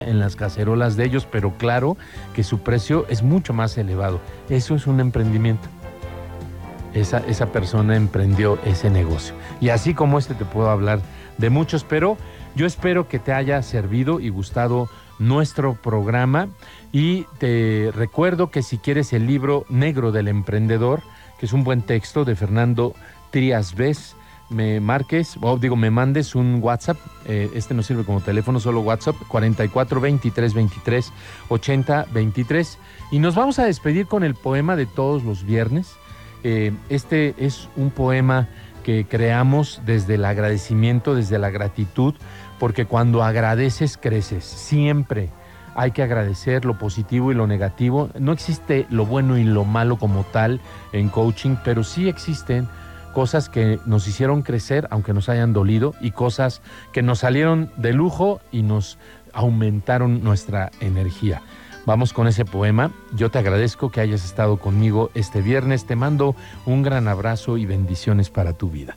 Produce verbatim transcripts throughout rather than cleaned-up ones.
en las cacerolas de ellos, pero claro que su precio es mucho más elevado. Eso es un emprendimiento. Esa, esa persona emprendió ese negocio. Y así como este te puedo hablar de muchos, pero yo espero que te haya servido y gustado nuestro programa. Y te recuerdo que si quieres el libro Negro del Emprendedor, que es un buen texto de Fernando Trías Bes, me marques, o digo, me mandes un WhatsApp, eh, este no sirve como teléfono, solo WhatsApp, cuarenta y cuatro, veintitrés, veintitrés, ochenta, veintitrés. Y nos vamos a despedir con el poema de todos los viernes. Eh, este es un poema que creamos desde el agradecimiento, desde la gratitud, porque cuando agradeces, creces. Siempre hay que agradecer lo positivo y lo negativo. No existe lo bueno y lo malo como tal en coaching, pero sí existen cosas que nos hicieron crecer, aunque nos hayan dolido, y cosas que nos salieron de lujo y nos aumentaron nuestra energía. Vamos con ese poema. Yo te agradezco que hayas estado conmigo este viernes. Te mando un gran abrazo y bendiciones para tu vida.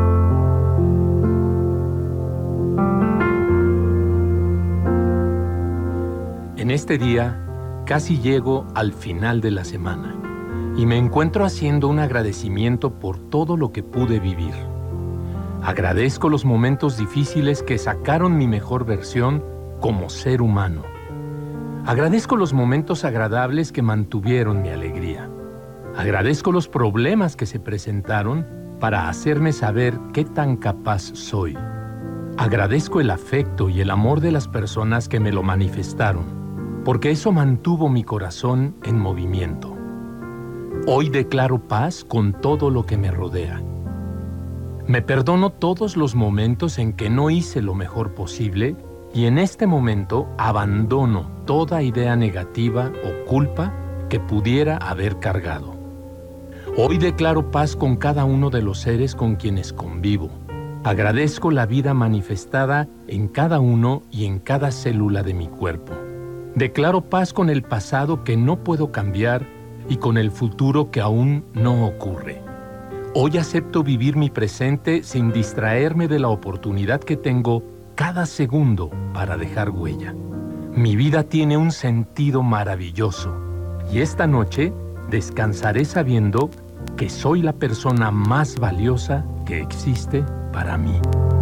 En este día casi llego al final de la semana y me encuentro haciendo un agradecimiento por todo lo que pude vivir. Agradezco los momentos difíciles que sacaron mi mejor versión como ser humano. Agradezco los momentos agradables que mantuvieron mi alegría. Agradezco los problemas que se presentaron para hacerme saber qué tan capaz soy. Agradezco el afecto y el amor de las personas que me lo manifestaron, porque eso mantuvo mi corazón en movimiento. Hoy declaro paz con todo lo que me rodea. Me perdono todos los momentos en que no hice lo mejor posible y en este momento abandono toda idea negativa o culpa que pudiera haber cargado. Hoy declaro paz con cada uno de los seres con quienes convivo. Agradezco la vida manifestada en cada uno y en cada célula de mi cuerpo. Declaro paz con el pasado que no puedo cambiar y con el futuro que aún no ocurre. Hoy acepto vivir mi presente sin distraerme de la oportunidad que tengo cada segundo para dejar huella. Mi vida tiene un sentido maravilloso y esta noche descansaré sabiendo que soy la persona más valiosa que existe para mí.